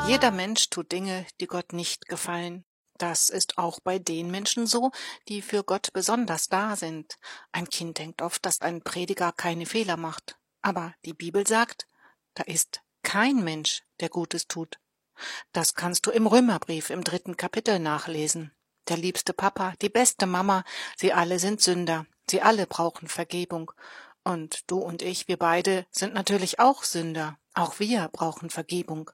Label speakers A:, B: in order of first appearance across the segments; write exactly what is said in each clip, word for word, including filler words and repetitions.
A: Jeder Mensch tut Dinge, die Gott nicht gefallen. Das ist auch bei den Menschen so, die für Gott besonders da sind. Ein Kind denkt oft, dass ein Prediger keine Fehler macht. Aber die Bibel sagt, da ist kein Mensch, der Gutes tut. Das kannst du im Römerbrief im dritten Kapitel nachlesen. Der liebste Papa, die beste Mama, sie alle sind Sünder. Sie alle brauchen Vergebung. Und du und ich, wir beide, sind natürlich auch Sünder. Auch wir brauchen Vergebung.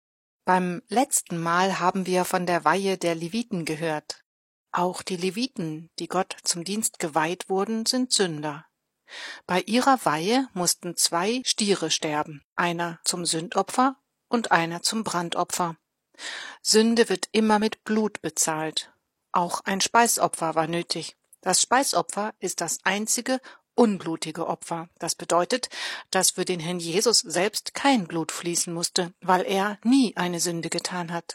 A: Beim letzten Mal haben wir von der Weihe der Leviten gehört. Auch die Leviten, die Gott zum Dienst geweiht wurden, sind Sünder. Bei ihrer Weihe mussten zwei Stiere sterben, einer zum Sündopfer und einer zum Brandopfer. Sünde wird immer mit Blut bezahlt. Auch ein Speisopfer war nötig. Das Speisopfer ist das einzige unblutige Opfer. Das bedeutet, dass für den Herrn Jesus selbst kein Blut fließen musste, weil er nie eine Sünde getan hat.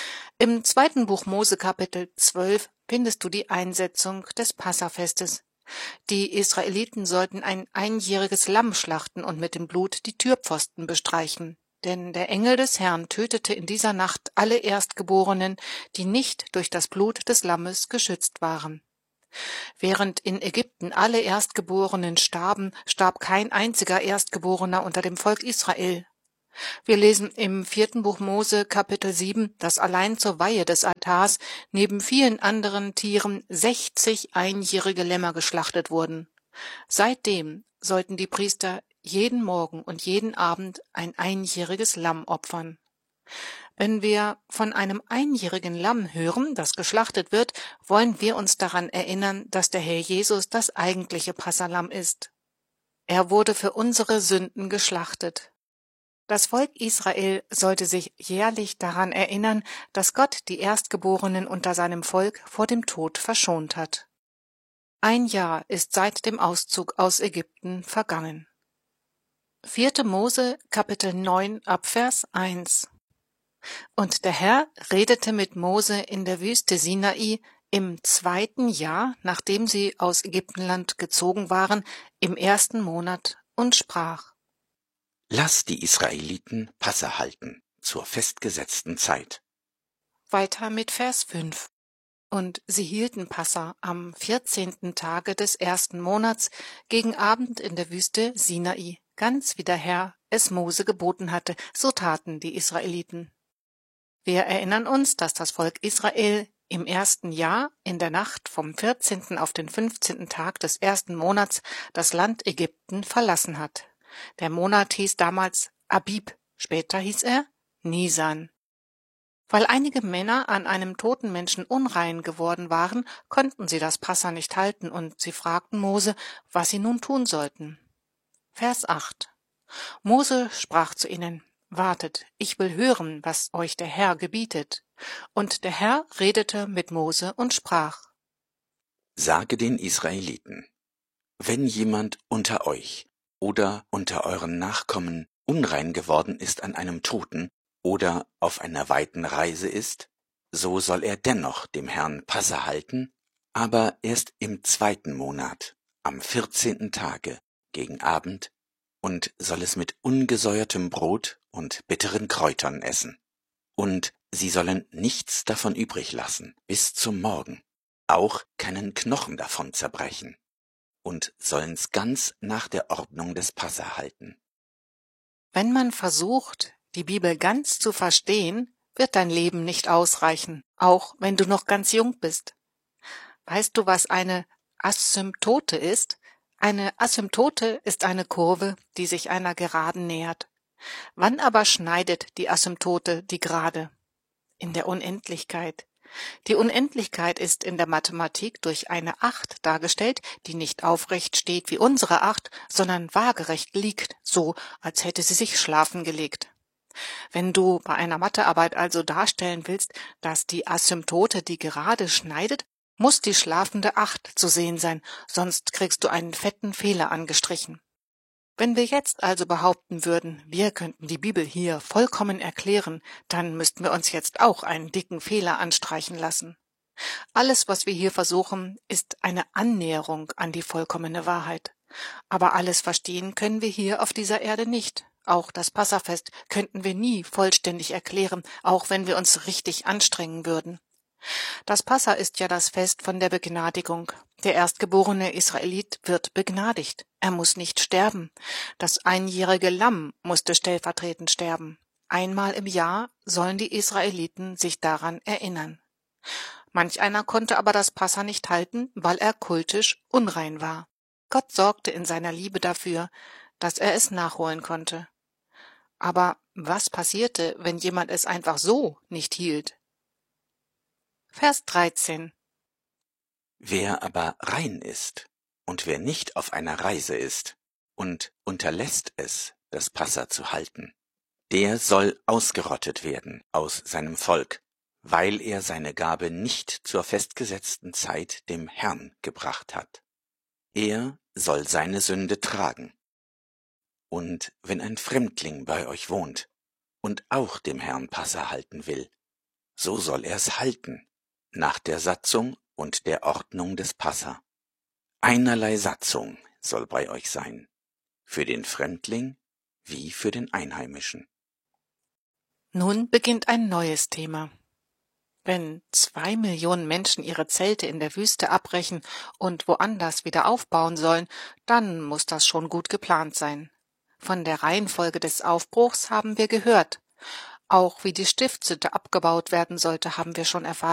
A: Im zweiten Buch Mose Kapitel zwölf findest du die Einsetzung des Passafestes. Die Israeliten sollten ein einjähriges Lamm schlachten und mit dem Blut die Türpfosten bestreichen. Denn der Engel des Herrn tötete in dieser Nacht alle Erstgeborenen, die nicht durch das Blut des Lammes geschützt waren. Während in Ägypten alle Erstgeborenen starben, starb kein einziger Erstgeborener unter dem Volk Israel. Wir lesen im vierten Buch Mose Kapitel sieben, dass allein zur Weihe des Altars neben vielen anderen Tieren sechzig einjährige Lämmer geschlachtet wurden. Seitdem sollten die Priester jeden Morgen und jeden Abend ein einjähriges Lamm opfern. Wenn wir von einem einjährigen Lamm hören, das geschlachtet wird, wollen wir uns daran erinnern, dass der Herr Jesus das eigentliche Passalamm ist. Er wurde für unsere Sünden geschlachtet. Das Volk Israel sollte sich jährlich daran erinnern, dass Gott die Erstgeborenen unter seinem Volk vor dem Tod verschont hat. Ein Jahr ist seit dem Auszug aus Ägypten vergangen. vierte Mose Kapitel neun Abvers eins. Und der Herr redete mit Mose in der Wüste Sinai im zweiten Jahr, nachdem sie aus Ägyptenland gezogen waren, im ersten Monat und sprach:
B: Lass die Israeliten Passa halten zur festgesetzten Zeit.
A: Weiter mit Vers fünf. Und sie hielten Passa am vierzehnten Tage des ersten Monats gegen Abend in der Wüste Sinai, ganz wie der Herr es Mose geboten hatte, so taten die Israeliten. Wir erinnern uns, dass das Volk Israel im ersten Jahr in der Nacht vom vierzehnten auf den fünfzehnten Tag des ersten Monats das Land Ägypten verlassen hat. Der Monat hieß damals Abib, später hieß er Nisan. Weil einige Männer an einem toten Menschen unrein geworden waren, konnten sie das Passa nicht halten und sie fragten Mose, was sie nun tun sollten. Vers acht. Mose sprach zu ihnen: Wartet, ich will hören, was euch der Herr gebietet. Und der Herr redete mit Mose und sprach:
B: Sage den Israeliten: Wenn jemand unter euch oder unter euren Nachkommen unrein geworden ist an einem Toten oder auf einer weiten Reise ist, so soll er dennoch dem Herrn Passa halten, aber erst im zweiten Monat, am vierzehnten Tage, gegen Abend, und soll es mit ungesäuertem Brot und bitteren Kräutern essen. Und sie sollen nichts davon übrig lassen bis zum Morgen, auch keinen Knochen davon zerbrechen, und sollen's ganz nach der Ordnung des Passa halten.
A: Wenn man versucht, die Bibel ganz zu verstehen, wird dein Leben nicht ausreichen, auch wenn du noch ganz jung bist. Weißt du, was eine Asymptote ist? Eine Asymptote ist eine Kurve, die sich einer Geraden nähert. Wann aber schneidet die Asymptote die Gerade? In der Unendlichkeit. Die Unendlichkeit ist in der Mathematik durch eine Acht dargestellt, die nicht aufrecht steht wie unsere Acht, sondern waagerecht liegt, so als hätte sie sich schlafen gelegt. Wenn du bei einer Mathearbeit also darstellen willst, dass die Asymptote die Gerade schneidet, muss die schlafende Acht zu sehen sein, sonst kriegst du einen fetten Fehler angestrichen. Wenn wir jetzt also behaupten würden, wir könnten die Bibel hier vollkommen erklären, dann müssten wir uns jetzt auch einen dicken Fehler anstreichen lassen. Alles, was wir hier versuchen, ist eine Annäherung an die vollkommene Wahrheit. Aber alles verstehen können wir hier auf dieser Erde nicht. Auch das Passafest könnten wir nie vollständig erklären, auch wenn wir uns richtig anstrengen würden. Das Passa ist ja das Fest von der Begnadigung. Der erstgeborene Israelit wird begnadigt. Er muss nicht sterben. Das einjährige Lamm musste stellvertretend sterben. Einmal im Jahr sollen die Israeliten sich daran erinnern. Manch einer konnte aber das Passa nicht halten, weil er kultisch unrein war. Gott sorgte in seiner Liebe dafür, dass er es nachholen konnte. Aber was passierte, wenn jemand es einfach so nicht hielt? Vers dreizehn.
B: Wer aber rein ist und wer nicht auf einer Reise ist und unterlässt es, das Passa zu halten, der soll ausgerottet werden aus seinem Volk, weil er seine Gabe nicht zur festgesetzten Zeit dem Herrn gebracht hat. Er soll seine Sünde tragen. Und wenn ein Fremdling bei euch wohnt und auch dem Herrn Passa halten will, so soll er es halten, nach der Satzung und der Ordnung des Passa. Einerlei Satzung soll bei euch sein, für den Fremdling wie für den Einheimischen.
A: Nun beginnt ein neues Thema. Wenn zwei Millionen Menschen ihre Zelte in der Wüste abbrechen und woanders wieder aufbauen sollen, dann muss das schon gut geplant sein. Von der Reihenfolge des Aufbruchs haben wir gehört. Auch wie die Stiftshütte abgebaut werden sollte, haben wir schon erfahren.